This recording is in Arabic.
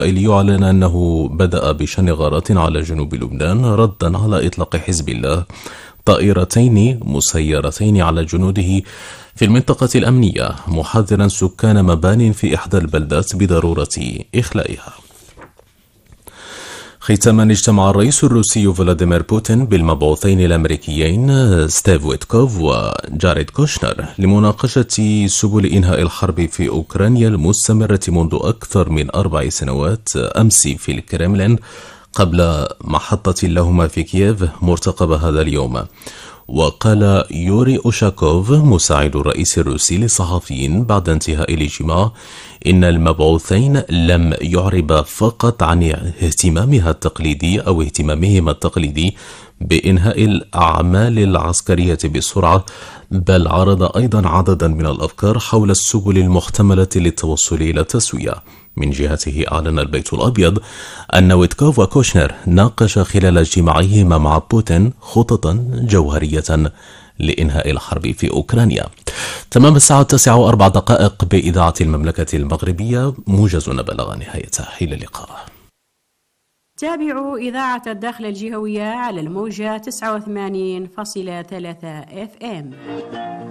يعلن أنه بدأ بشن غارات على جنوب لبنان ردا على إطلاق حزب الله طائرتين مسيرتين على جنوده في المنطقة الأمنية، محذرا سكان مبان في إحدى البلدات بضرورة إخلائها. ختاما، اجتمع الرئيس الروسي فلاديمير بوتين بالمبعوثين الأمريكيين ستيف ويتكوف وجاريد كوشنر لمناقشة سبل إنهاء الحرب في أوكرانيا المستمرة منذ أكثر من 4 سنوات أمس في الكرملين قبل محطة لهما في كييف مرتقب هذا اليوم. وقال يوري أوشاكوف مساعد الرئيس الروسي للصحفيين بعد انتهاء الاجتماع إن المبعوثين لم يعربا فقط عن اهتمامهما التقليدي بإنهاء الأعمال العسكرية بسرعة، بل عرض أيضا عددا من الأفكار حول السبل المحتملة للتوصل إلى تسوية. من جهته أعلن البيت الأبيض أن ويتكوف وكوشنر ناقش خلال اجتماعهما مع بوتين خططا جوهرية لإنهاء الحرب في أوكرانيا. تمام الساعة 9:04 بإذاعة المملكة المغربية، موجزنا بلغ نهايته. إلى اللقاء. تابعوا إذاعة الداخل الجهوية على الموجة 89.3 FM.